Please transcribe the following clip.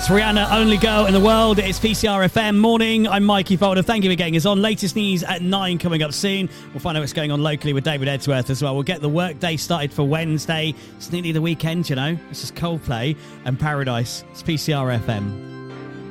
It's Rihanna, Only Girl in the World. It's PCR FM morning. I'm Mikey Folder. Thank you for getting us on. Latest news at 9 coming up soon. We'll find out what's going on locally with David Edgeworth as well. We'll get the workday started for Wednesday. It's nearly the weekend, you know. This is Coldplay and Paradise. It's PCR FM.